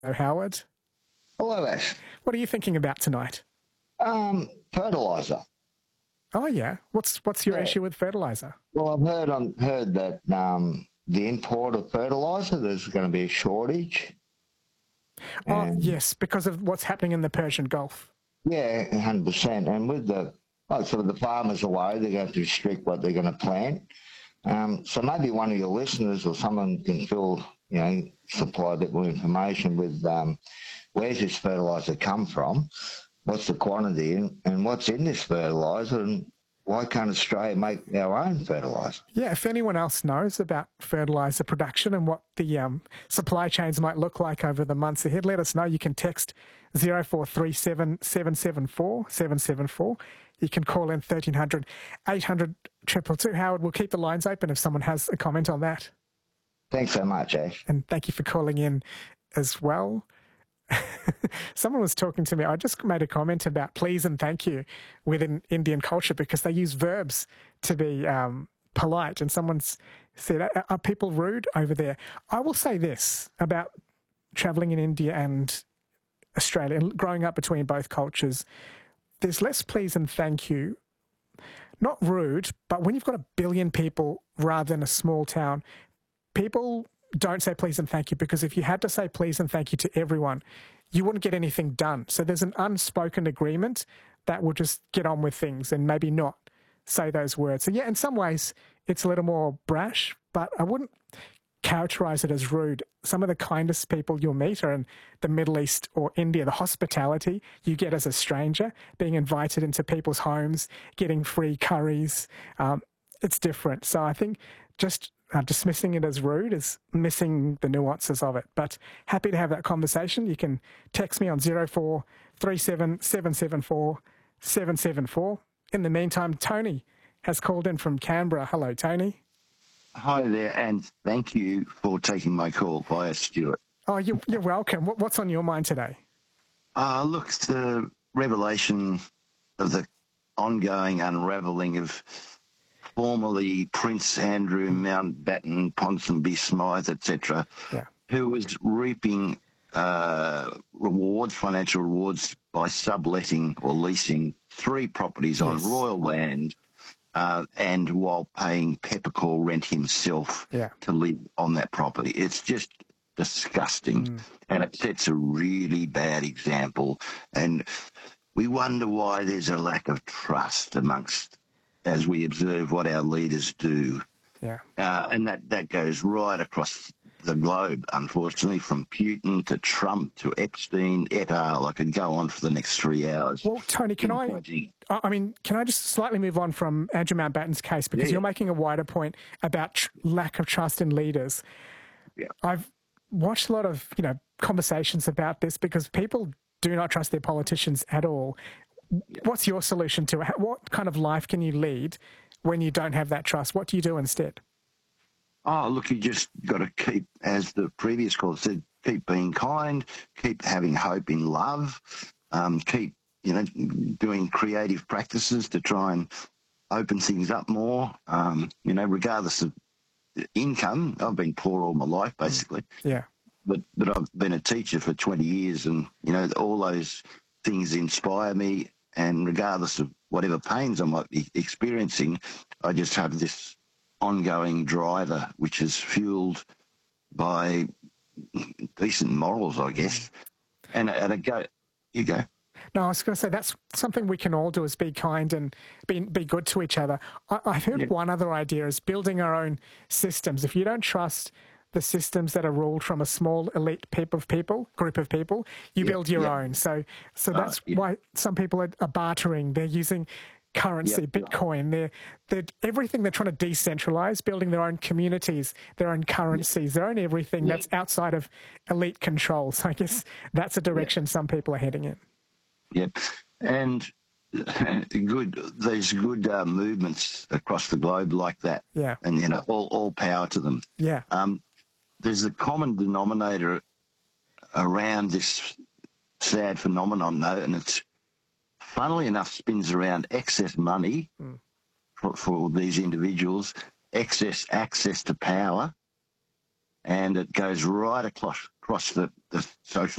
Hello, Howard. Hello, Ash. What are you thinking about tonight? Fertiliser. Oh, yeah. What's your issue with fertiliser? Well, I've heard that the import of fertiliser, there's going to be a shortage. Oh, And yes, because of what's happening in the Persian Gulf. yeah, 100%. And with sort of the farmers are worried they're going to restrict what they're going to plant. So maybe one of your listeners or someone can supply a bit more information with where's this fertiliser come from, what's the quantity, and what's in this fertiliser, and why can't Australia make our own fertiliser? Yeah, if anyone else knows about fertiliser production and what the supply chains might look like over the months ahead, let us know. You can text 0437 774 774. You can call in 1300 800 222. Howard, we'll keep the lines open if someone has a comment on that. Thanks so much, Ash. And thank you for calling in as well. Someone was talking to me. I just made a comment about please and thank you within Indian culture because they use verbs to be polite. And someone's said, are people rude over there? I will say this about travelling in India and Australia and growing up between both cultures. There's less please and thank you. Not rude, but when you've got 1 billion people rather than a small town, people don't say please and thank you because if you had to say please and thank you to everyone, you wouldn't get anything done. So there's an unspoken agreement that will just get on with things and maybe not say those words. So yeah, in some ways it's a little more brash, but I wouldn't characterize it as rude. Some of the kindest people you'll meet are in the Middle East or India. The hospitality you get as a stranger, being invited into people's homes, getting free curries, it's different. So I think just dismissing it as rude is missing the nuances of it. But happy to have that conversation. You can text me on 0437 774 774. In the meantime, Tony has called in from Canberra. Hello, Tony. Hi there, and thank you for taking my call via Stuart. Oh, you're welcome. What's on your mind today? Look, it's the revelation of the ongoing unravelling of formerly Prince Andrew, Mountbatten, Ponsonby, Smythe, etc., who was reaping financial rewards by subletting or leasing 3 properties on royal land and while paying peppercorn rent himself to live on that property. It's just disgusting, and it sets a really bad example. And we wonder why there's a lack of trust amongst, as we observe what our leaders do. And that goes right across the globe, unfortunately, from Putin to Trump to Epstein, et al. I could go on for the next 3 hours. Well, Tony, can I just slightly move on from Andrew Mountbatten's case because you're making a wider point about lack of trust in leaders. I've watched a lot of, conversations about this because people do not trust their politicians at all. What's your solution to it? What kind of life can you lead when you don't have that trust? What do you do instead? Oh, look, you just got to keep, as the previous caller said, keep being kind, keep having hope in love, keep, doing creative practices to try and open things up more, regardless of income. I've been poor all my life, basically. Yeah. But I've been a teacher for 20 years and, all those things inspire me, and regardless of whatever pains I might be experiencing, I just have this ongoing driver, which is fueled by decent morals, I guess. And you go. No, I was going to say that's something we can all do is be kind and be good to each other. I've heard one other idea is building our own systems. If you don't trust the systems that are ruled from a small elite group of people, you build your own. So that's why some people are bartering. They're using currency, Bitcoin. They're everything. They're trying to decentralize, building their own communities, their own currencies, their own everything that's outside of elite control. So I guess that's a direction some people are heading in. Yep, and there's good movements across the globe like that. Yeah, and all power to them. Yeah. There's a common denominator around this sad phenomenon, though, and it's, funnily enough, spins around excess money for these individuals, excess access to power, and it goes right across the the social